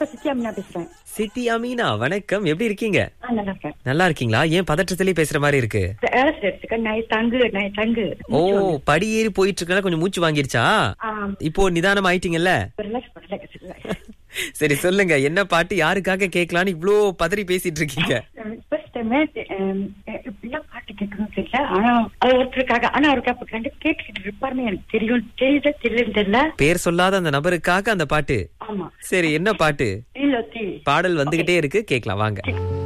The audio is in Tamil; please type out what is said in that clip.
சித்தி அம்மா பேசுறேன். சிட்டி அமீனா, வணக்கம். எப்படி இருக்கீங்க? நல்லா இருக்கேன். நல்லா இருக்கீங்களா? ஏன் பதற்றத்திலே பேசுற மாதிரி இருக்கு? தங்கு ஓ, படி ஏறி போயிட்டு இருக்கனால கொஞ்சம் மூச்சு வாங்கிருச்சா? இப்போ நிதானம் ஆயிட்டீங்கல்ல? சரி, சொல்லுங்க, என்ன பாட்டு யாருக்காக கேட்கலான்னு இவ்ளோ பதறி பேசிட்டு இருக்கீங்க? பாட்டு கேட்கணும் தெரியல. ஆனா அது ஒருத்தருக்காக, ஆனா அவருக்காக கேட்டுக்கிட்டு இருப்பாருன்னு எனக்கு தெரியும். தெரியல. பேர் சொல்லாத அந்த நபருக்காக அந்த பாட்டு. ஆமா. சரி, என்ன பாட்டு? பாடல் வந்துகிட்டே இருக்கு, கேட்கலாம் வாங்க.